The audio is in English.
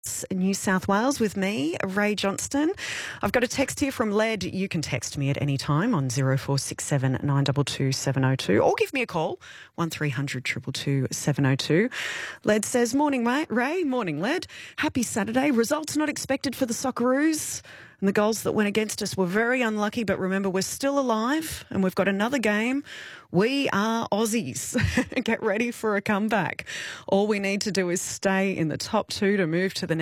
New South Wales with me, Ray Johnston. I've got a text here from Led. You can text me at any time on 0467 922 702 or give me a call, 1300 222 702. Led says, morning, Ray. Morning, Led. Happy Saturday. Results not expected for the Socceroos. And the goals that went against us were very unlucky, but remember, we're still alive and we've got another game. We are Aussies. Get ready for a comeback. All we need to do is stay in the top two to move to the